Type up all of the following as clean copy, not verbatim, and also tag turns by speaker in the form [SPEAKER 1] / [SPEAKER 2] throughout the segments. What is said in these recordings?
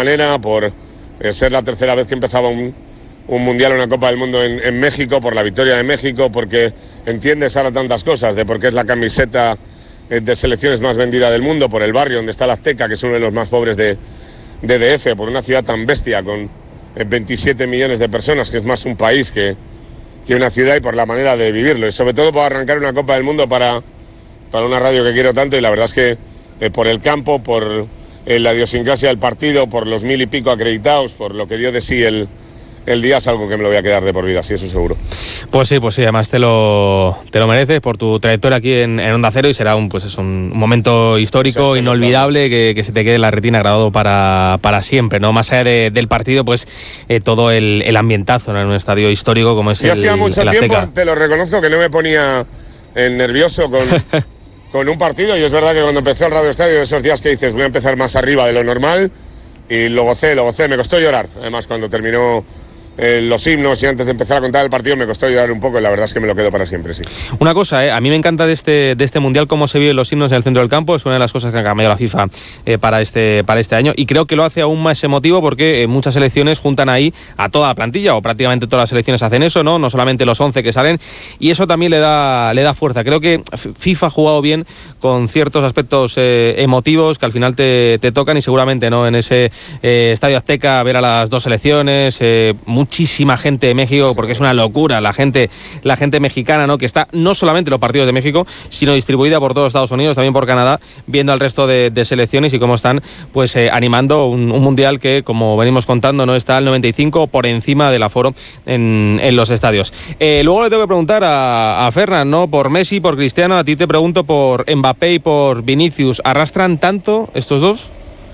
[SPEAKER 1] manera, por ser la tercera vez que empezaba un mundial, una Copa del Mundo en México, por la victoria de México, porque entiendes ahora tantas cosas, de por qué es la camiseta de selecciones más vendida del mundo, por el barrio donde está la Azteca, que es uno de los más pobres de DF, por una ciudad tan bestia con 27 millones de personas, que es más un país que una ciudad, y por la manera de vivirlo, y sobre todo por arrancar una Copa del Mundo para una radio que quiero tanto. Y la verdad es que por el campo, por la idiosincrasia del partido, por los 1000 y pico acreditados, por lo que dio de sí el día, es algo que me lo voy a quedar de por vida, sí, eso seguro.
[SPEAKER 2] Pues sí, además te lo mereces por tu trayectoria aquí en Onda Cero, y será un momento histórico, inolvidable, que se te quede en la retina grabado para siempre, ¿no? Más allá del partido, pues todo el ambientazo, ¿no? En un estadio histórico como es el Azteca.
[SPEAKER 1] Yo hacía mucho tiempo, te lo reconozco, que no me ponía nervioso con un partido, y es verdad que cuando empezó el Radio Estadio, esos días que dices voy a empezar más arriba de lo normal, y lo gocé, me costó llorar. Además, cuando terminó los himnos y antes de empezar a contar el partido me costó llorar un poco, y la verdad es que me lo quedo para siempre, sí.
[SPEAKER 2] Una cosa, a mí me encanta de este mundial cómo se viven los himnos en el centro del campo. Es una de las cosas que ha cambiado la FIFA para este año, y creo que lo hace aún más emotivo porque muchas selecciones juntan ahí a toda la plantilla, o prácticamente todas las selecciones hacen eso, no solamente los 11 que salen, y eso también le da fuerza. Creo que FIFA ha jugado bien con ciertos aspectos emotivos que al final te tocan, y seguramente no en ese Estadio Azteca ver a las dos selecciones, muchísima gente de México, porque es una locura la gente mexicana, ¿no? Que está no solamente en los partidos de México, sino distribuida por todos Estados Unidos, también por Canadá, viendo al resto de selecciones y cómo están pues animando un mundial que, como venimos contando, no está al 95 por encima del aforo en los estadios. Luego le tengo que preguntar a Ferran, ¿no? Por Messi, por Cristiano. A ti te pregunto por Mbappé y por Vinicius. ¿Arrastran tanto estos dos?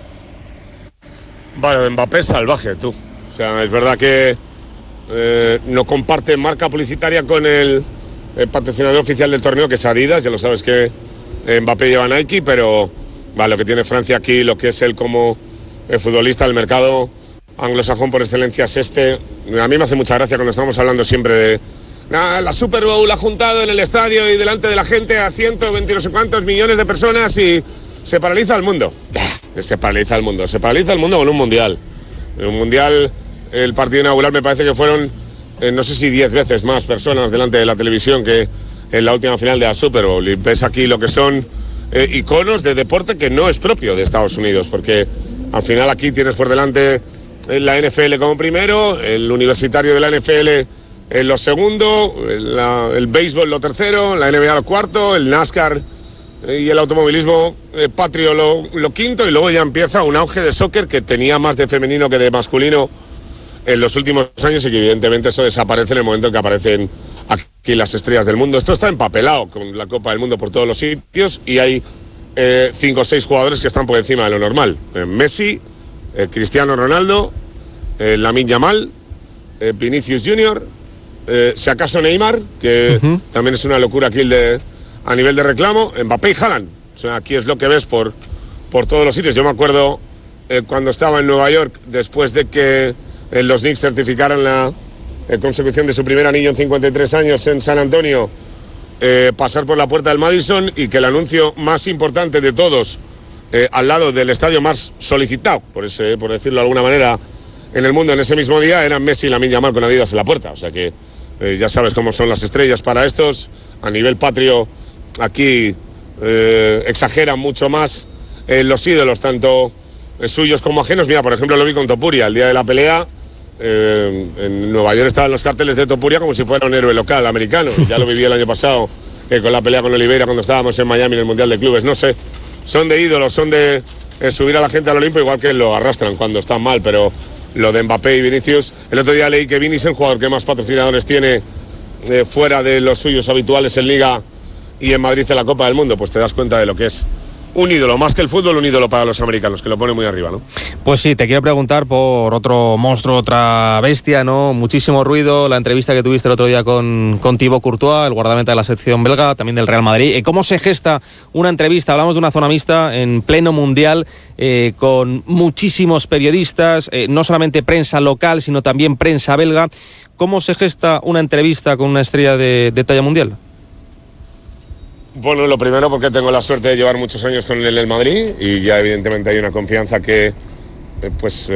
[SPEAKER 1] Bueno, Mbappé es salvaje, tú. O sea, es verdad que no comparte marca publicitaria con el patrocinador oficial del torneo, que es Adidas. Ya lo sabes que Mbappé lleva Nike, pero lo que tiene Francia aquí, lo que es él como futbolista, el mercado anglosajón por excelencia es este. A mí me hace mucha gracia cuando estamos hablando siempre de la Super Bowl ha juntado en el estadio y delante de la gente a 120 no sé cuántos millones de personas y se paraliza el mundo. Se paraliza el mundo con un mundial. En un mundial, el partido inaugural me parece que fueron, no sé si 10 veces más personas delante de la televisión que en la última final de la Super Bowl. Y ves aquí lo que son iconos de deporte que no es propio de Estados Unidos, porque al final aquí tienes por delante la NFL como primero, el universitario de la NFL lo segundo, el béisbol lo tercero, la NBA lo cuarto, el NASCAR y el automovilismo patrio lo quinto, y luego ya empieza un auge de soccer que tenía más de femenino que de masculino en los últimos años, y que evidentemente eso desaparece en el momento en que aparecen aquí las estrellas del mundo. Esto está empapelado con la Copa del Mundo por todos los sitios, y hay 5 o 6 jugadores que están por encima de lo normal. Messi, Cristiano Ronaldo, Lamine Yamal, Vinicius Junior, si acaso Neymar, que también es una locura aquí a nivel de reclamo, Mbappé y Haaland. O sea, aquí es lo que ves por todos los sitios. Yo me acuerdo cuando estaba en Nueva York, después de que los Knicks certificaran la consecución de su primer anillo en 53 años en San Antonio, pasar por la puerta del Madison, y que el anuncio más importante de todos, al lado del estadio más solicitado, por decirlo de alguna manera, en el mundo en ese mismo día, eran Messi y Lamine Yamal con Adidas en la puerta. O sea que ya sabes cómo son las estrellas para estos. A nivel patrio, aquí exageran mucho más los ídolos, tanto suyos como ajenos. Mira, por ejemplo, lo vi con Topuria el día de la pelea. En Nueva York estaban los carteles de Topuria como si fuera un héroe local americano. Ya lo viví el año pasado con la pelea con Oliveira cuando estábamos en Miami en el Mundial de Clubes. No sé, son de ídolos, son de subir a la gente al Olimpo, igual que lo arrastran cuando están mal, pero lo de Mbappé y Vinicius, el otro día leí que Vini es el jugador que más patrocinadores tiene fuera de los suyos habituales en Liga y en Madrid en la Copa del Mundo. Pues te das cuenta de lo que es un ídolo, más que el fútbol, un ídolo para los americanos, que lo pone muy arriba, ¿no?
[SPEAKER 2] Pues sí, te quiero preguntar por otro monstruo, otra bestia, ¿no? Muchísimo ruido, la entrevista que tuviste el otro día con Thibaut Courtois, el guardameta de la selección belga, también del Real Madrid. ¿Cómo se gesta una entrevista? Hablamos de una zona mixta en pleno mundial, con muchísimos periodistas, no solamente prensa local, sino también prensa belga. ¿Cómo se gesta una entrevista con una estrella de talla mundial?
[SPEAKER 1] Bueno, lo primero porque tengo la suerte de llevar muchos años con él en el Madrid, y ya evidentemente hay una confianza que pues